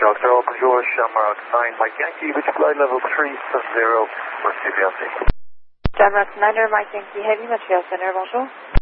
Doctor, bonjour, Shamrock 9, Mike Yankee, which flight level 370 for CBLC. Shamrock 9, Mike Yankee, Heavy, Montreal Center, bonjour.